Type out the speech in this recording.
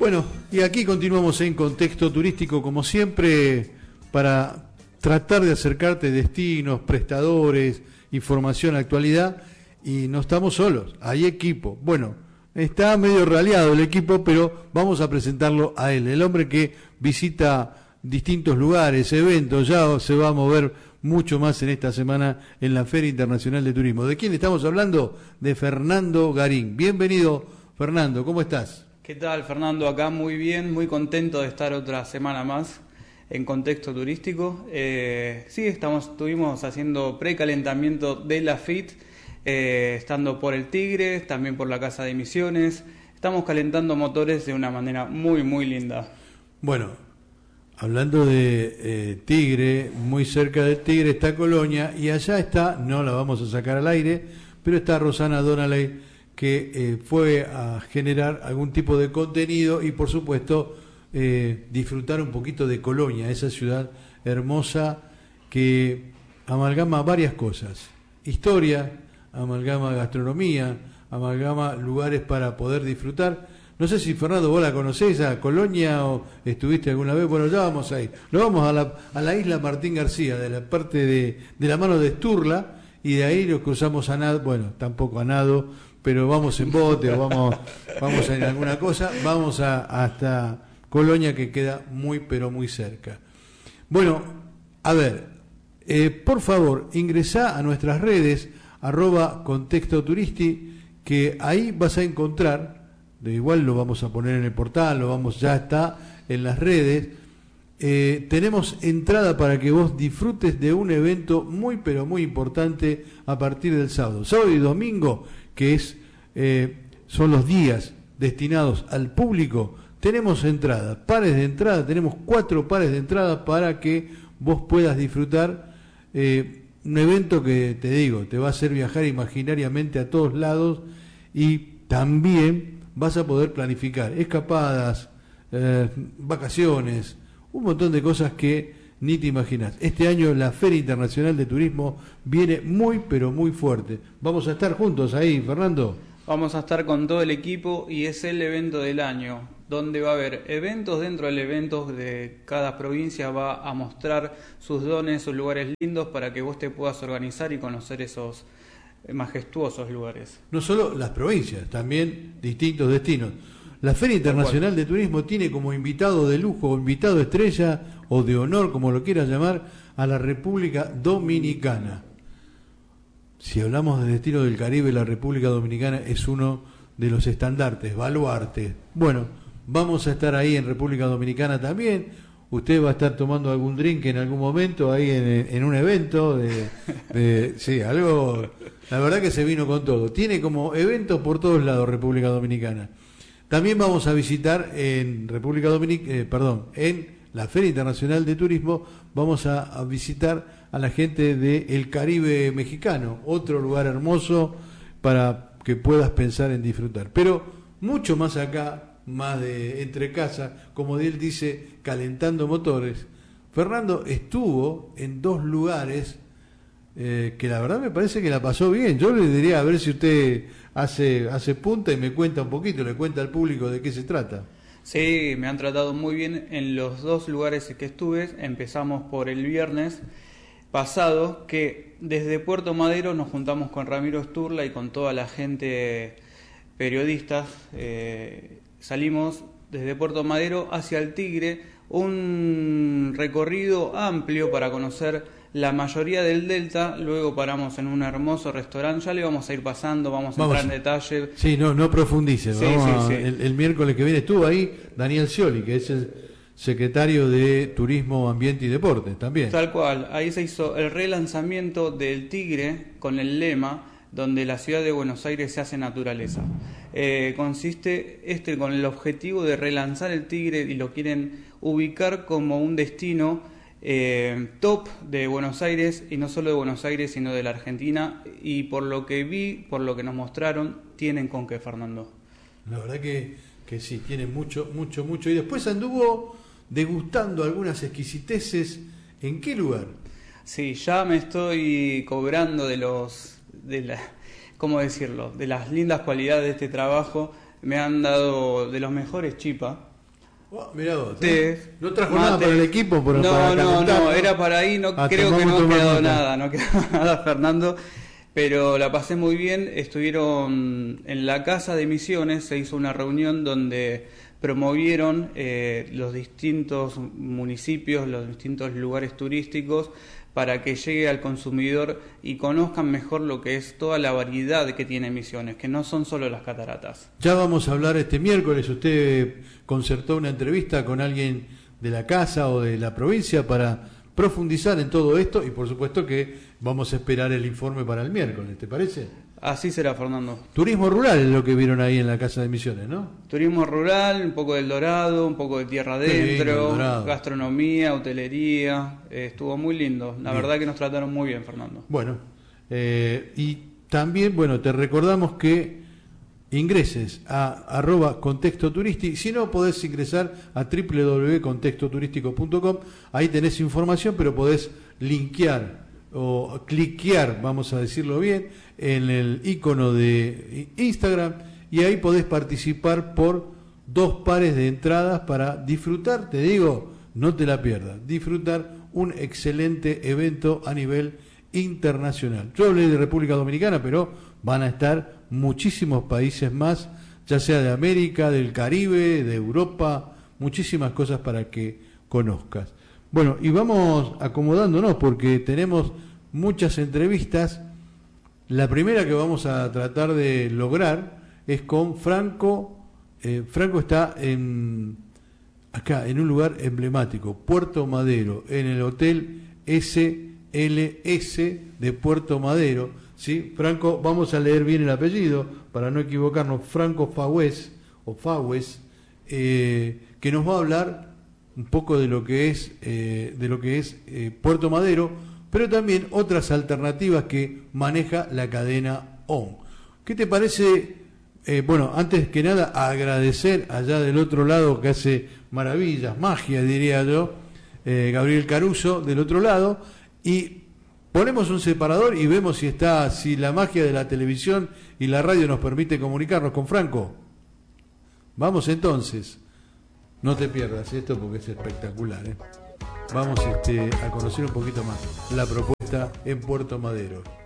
Bueno, y aquí continuamos en Contexto Turístico, como siempre, para tratar de acercarte destinos, prestadores, información, actualidad, y no estamos solos, hay equipo. Bueno, está medio raleado el equipo, pero vamos a presentarlo a él, el hombre que visita distintos lugares, eventos, ya se va a mover mucho más en esta semana en la Feria Internacional de Turismo. ¿De quién estamos hablando? De Fernando Garín. Bienvenido, Fernando, ¿cómo estás? ¿Qué tal, Fernando? Acá muy bien, muy contento de estar otra semana más en Contexto Turístico. Sí, estuvimos haciendo precalentamiento de la FIT, estando por el Tigre, también por la Casa de Misiones. Estamos calentando motores de una manera muy, muy linda. Bueno, hablando de Tigre, muy cerca del Tigre está Colonia, y allá está, no la vamos a sacar al aire, pero está Rosana Donnelly, que fue a generar algún tipo de contenido y por supuesto disfrutar un poquito de Colonia, esa ciudad hermosa que amalgama varias cosas: historia, amalgama gastronomía, amalgama lugares para poder disfrutar. No sé si, Fernando, vos la conocés a Colonia o estuviste alguna vez. Bueno, ya vamos a ir. Nos vamos a la isla Martín García, de la parte de la mano de Sturla, y de ahí nos cruzamos a nado, bueno, tampoco a nado, pero vamos en bote o vamos en alguna cosa, vamos hasta Colonia, que queda muy pero muy cerca. Bueno, a ver, por favor, ingresá a nuestras redes, @Contexto Turisti, que ahí vas a encontrar, de igual lo vamos a poner en el portal, ya está en las redes. Tenemos entrada para que vos disfrutes de un evento muy pero muy importante a partir del sábado y domingo, que son los días destinados al público. Tenemos entrada, pares de entrada, tenemos 4 pares de entrada para que vos puedas disfrutar un evento que, te digo, te va a hacer viajar imaginariamente a todos lados, y también vas a poder planificar escapadas, vacaciones, un montón de cosas que ni te imaginas. Este año la Feria Internacional de Turismo viene muy pero muy fuerte. Vamos a estar juntos ahí, Fernando. Vamos a estar con todo el equipo y es el evento del año, donde va a haber eventos dentro del evento de cada provincia, va a mostrar sus dones, sus lugares lindos para que vos te puedas organizar y conocer esos majestuosos lugares. No solo las provincias, también distintos destinos. La Feria Internacional de Turismo tiene como invitado de lujo, o invitado estrella o de honor, como lo quieras llamar, a la República Dominicana. Si hablamos de destino del Caribe, la República Dominicana es uno de los estandartes, baluartes. Bueno, vamos a estar ahí en República Dominicana también. Usted va a estar tomando algún drink en algún momento ahí en un evento sí, algo. La verdad que se vino con todo. Tiene como eventos por todos lados República Dominicana. También vamos a visitar en en la Feria Internacional de Turismo, vamos a visitar a la gente del Caribe mexicano, otro lugar hermoso para que puedas pensar en disfrutar. Pero mucho más acá, más de entre casa, como él dice, calentando motores. Fernando estuvo en 2 lugares que la verdad me parece que la pasó bien. Yo le diría a ver si usted hace punta y me cuenta un poquito, le cuenta al público de qué se trata. Sí, me han tratado muy bien en los 2 lugares que estuve. Empezamos por el viernes pasado, que desde Puerto Madero nos juntamos con Ramiro Sturla y con toda la gente periodistas. Salimos desde Puerto Madero hacia el Tigre, un recorrido amplio para conocer la mayoría del Delta. Luego paramos en un hermoso restaurante, ya le vamos a ir pasando, vamos a entrar en detalle. Sí, no profundice. Sí, sí. El miércoles que viene estuvo ahí Daniel Scioli, que es el secretario de Turismo, Ambiente y Deportes también. Tal cual, ahí se hizo el relanzamiento del Tigre con el lema donde la ciudad de Buenos Aires se hace naturaleza. Consiste con el objetivo de relanzar el Tigre, y lo quieren ubicar como un destino top de Buenos Aires, y no solo de Buenos Aires sino de la Argentina, y por lo que vi, por lo que nos mostraron, tienen con qué, Fernando. La verdad que sí, tienen mucho, y después anduvo degustando algunas exquisiteces. ¿En qué lugar? Sí, ya me estoy cobrando ¿cómo decirlo? De las lindas cualidades de este trabajo. Me han dado de los mejores chipa, Oh, mirá vos, no trajo nada para el equipo, para no, era para ahí, creo que no ha quedado nada, Fernando, pero la pasé muy bien. Estuvieron en la Casa de Misiones, se hizo una reunión donde promovieron los distintos municipios, los distintos lugares turísticos, para que llegue al consumidor y conozcan mejor lo que es toda la variedad que tiene Misiones, que no son solo las cataratas. Ya vamos a hablar este miércoles. Usted concertó una entrevista con alguien de la casa o de la provincia para profundizar en todo esto, y por supuesto que vamos a esperar el informe para el miércoles, ¿te parece? Así será, Fernando. Turismo rural es lo que vieron ahí en la Casa de Misiones, ¿no? Turismo rural, un poco del Dorado, un poco de tierra adentro, gastronomía, hotelería, estuvo muy lindo. La verdad que nos trataron muy bien, Fernando. Bueno, y también, te recordamos que ingreses a @contexto turístico. Si no, podés ingresar a www.contextoturístico.com. Ahí tenés información, pero podés linkear o cliquear, vamos a decirlo bien, en el icono de Instagram, y ahí podés participar por 2 pares de entradas para disfrutar, te digo, no te la pierdas, disfrutar un excelente evento a nivel internacional. Yo hablé de República Dominicana, pero van a estar muchísimos países más, ya sea de América, del Caribe, de Europa, muchísimas cosas para que conozcas. Bueno, y vamos acomodándonos porque tenemos muchas entrevistas. La primera que vamos a tratar de lograr es con Franco. Franco está acá en un lugar emblemático, Puerto Madero, en el Hotel SLS de Puerto Madero. ¿Sí? Franco, vamos a leer bien el apellido para no equivocarnos, Franco Fagüez, que nos va a hablar un poco de lo que es Puerto Madero, pero también otras alternativas que maneja la cadena ON. ¿Qué te parece? Antes que nada, agradecer allá del otro lado, que hace maravillas, magia diría yo, Gabriel Caruso del otro lado, y ponemos un separador y vemos si la magia de la televisión y la radio nos permite comunicarnos con Franco. Vamos entonces. No te pierdas esto porque es espectacular, ¿eh? Vamos a conocer un poquito más la propuesta en Puerto Madero.